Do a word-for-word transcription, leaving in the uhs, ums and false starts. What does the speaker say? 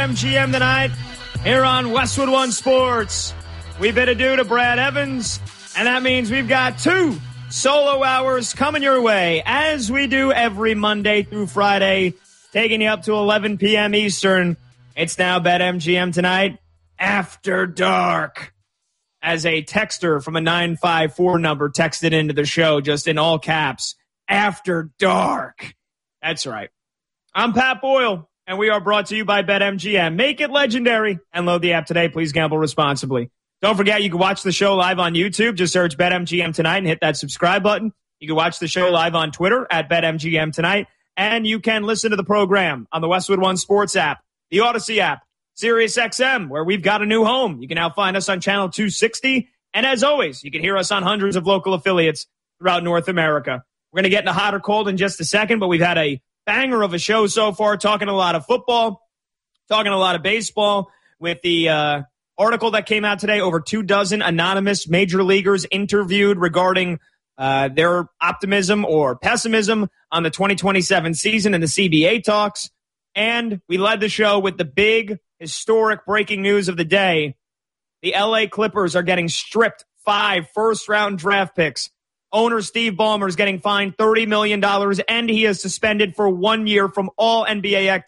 BetMGM tonight here on Westwood One Sports. We bid adieu to Brad Evans, and that means we've got two solo hours coming your way, as we do every Monday through Friday, taking you up to eleven p.m. Eastern. It's now BetMGM tonight, After Dark. As a texter from a nine five four number texted into the show, just in all caps, After Dark. That's right. I'm Pat Boyle, and we are brought to you by BetMGM. Make it legendary and load the app today. Please gamble responsibly. Don't forget, you can watch the show live on YouTube. Just search BetMGM Tonight and hit that subscribe button. You can watch the show live on Twitter at BetMGM Tonight. And you can listen to the program on the Westwood One Sports app, the Odyssey app, Sirius X M, where we've got a new home. You can now find us on channel two sixty. And as always, you can hear us on hundreds of local affiliates throughout North America. We're going to get into hot or cold in just a second, but we've had a banger of a show so far, talking a lot of football, talking a lot of baseball with the uh, article that came out today. Over two dozen anonymous major leaguers interviewed regarding uh, their optimism or pessimism on the twenty twenty-seven season and the C B A talks. And we led the show with the big, historic breaking news of the day. The L A Clippers are getting stripped five first-round draft picks. Owner Steve Ballmer is getting fined thirty million dollars, and he is suspended for one year from all N B A activity.